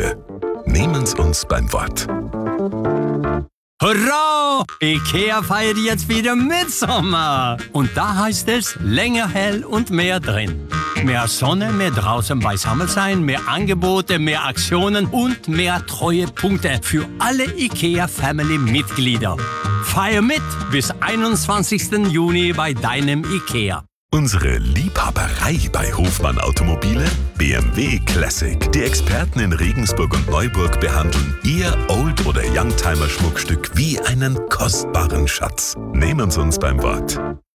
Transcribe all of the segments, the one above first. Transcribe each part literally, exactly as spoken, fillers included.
Automobilbranche. Nehmen's uns beim Wort. Hurra! IKEA feiert jetzt wieder Mitsommer. Und da heißt es länger hell und mehr drin. Mehr Sonne, mehr draußen beisammen sein, mehr Angebote, mehr Aktionen und mehr Treuepunkte für alle IKEA-Family-Mitglieder. Feier mit bis einundzwanzigsten Juni bei deinem IKEA. Unsere Liebhaberei bei Hofmann Automobile? B M W Classic. Die Experten in Regensburg und Neuburg behandeln Ihr Old- oder Youngtimer-Schmuckstück wie einen kostbaren Schatz. Nehmen Sie uns beim Wort.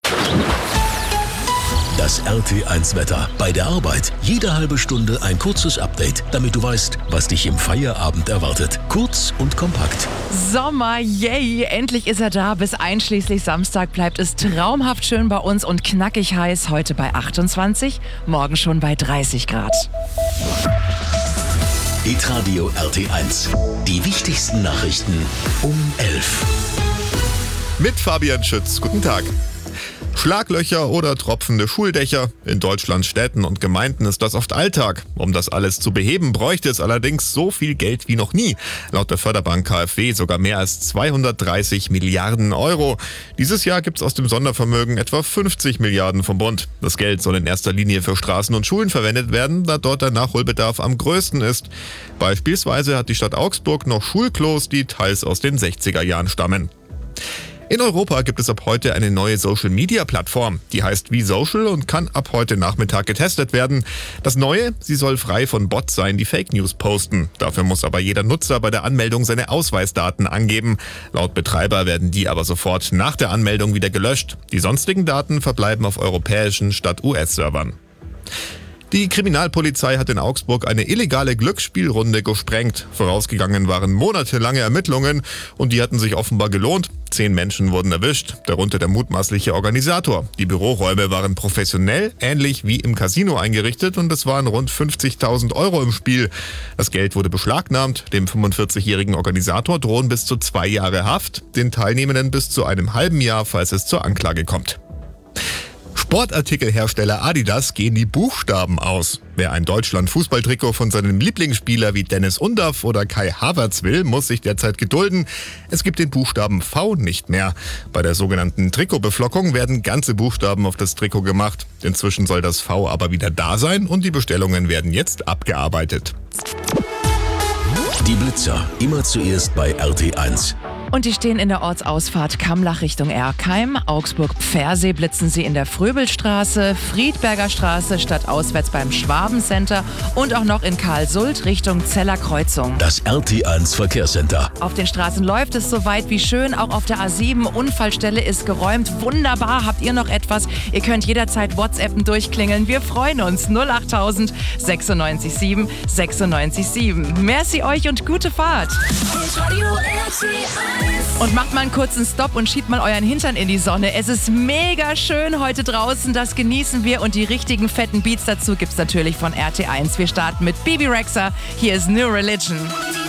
Das R T eins Wetter. Bei der Arbeit jede halbe Stunde ein kurzes Update, damit du weißt, was dich im Feierabend erwartet. Kurz und kompakt. Sommer, yay! Endlich ist er da. Bis einschließlich Samstag bleibt es traumhaft schön bei uns und knackig heiß. Heute bei achtundzwanzig, morgen schon bei dreißig Grad. Hitradio R T eins. Die wichtigsten Nachrichten um elf. Mit Fabian Schütz. Guten Tag. Schlaglöcher oder tropfende Schuldächer. In Deutschlands Städten und Gemeinden ist das oft Alltag. Um das alles zu beheben, bräuchte es allerdings so viel Geld wie noch nie. Laut der Förderbank K f W sogar mehr als zweihundertdreißig Milliarden Euro. Dieses Jahr gibt es aus dem Sondervermögen etwa fünfzig Milliarden vom Bund. Das Geld soll in erster Linie für Straßen und Schulen verwendet werden, da dort der Nachholbedarf am größten ist. Beispielsweise hat die Stadt Augsburg noch Schulklos, die teils aus den sechziger Jahren stammen. In Europa gibt es ab heute eine neue Social-Media-Plattform. Die heißt VSocial und kann ab heute Nachmittag getestet werden. Das Neue, sie soll frei von Bots sein, die Fake News posten. Dafür muss aber jeder Nutzer bei der Anmeldung seine Ausweisdaten angeben. Laut Betreiber werden die aber sofort nach der Anmeldung wieder gelöscht. Die sonstigen Daten verbleiben auf europäischen statt U S-Servern. Die Kriminalpolizei hat in Augsburg eine illegale Glücksspielrunde gesprengt. Vorausgegangen waren monatelange Ermittlungen und die hatten sich offenbar gelohnt. Zehn Menschen wurden erwischt, darunter der mutmaßliche Organisator. Die Büroräume waren professionell, ähnlich wie im Casino eingerichtet und es waren rund fünfzigtausend Euro im Spiel. Das Geld wurde beschlagnahmt. Dem fünfundvierzigjährigen Organisator drohen bis zu zwei Jahre Haft, den Teilnehmenden bis zu einem halben Jahr, falls es zur Anklage kommt. Sportartikelhersteller Adidas gehen die Buchstaben aus. Wer ein Deutschland-Fußballtrikot von seinem Lieblingsspieler wie Dennis Undaff oder Kai Havertz will, muss sich derzeit gedulden. Es gibt den Buchstaben V nicht mehr. Bei der sogenannten Trikotbeflockung werden ganze Buchstaben auf das Trikot gemacht. Inzwischen soll das V aber wieder da sein und die Bestellungen werden jetzt abgearbeitet. Die Blitzer. Immer zuerst bei R T eins. Und die stehen in der Ortsausfahrt Kammlach Richtung Erkheim. Augsburg-Pfersee blitzen sie in der Fröbelstraße, Friedberger Straße statt auswärts beim Schwabencenter und auch noch in Karlsult Richtung Zeller Kreuzung. Das R T eins Verkehrscenter. Auf den Straßen läuft es soweit wie schön, auch auf der A sieben. Unfallstelle ist geräumt. Wunderbar. Habt ihr noch etwas? Ihr könnt jederzeit WhatsAppen durchklingeln. Wir freuen uns. null acht tausend sechsundneunzig sieben sechsundneunzig sieben. Merci euch und gute Fahrt. Und macht mal einen kurzen Stopp und schiebt mal euren Hintern in die Sonne. Es ist mega schön heute draußen, das genießen wir und die richtigen fetten Beats dazu gibt's natürlich von R T eins. Wir starten mit Bibi Rexha. Hier ist New Religion.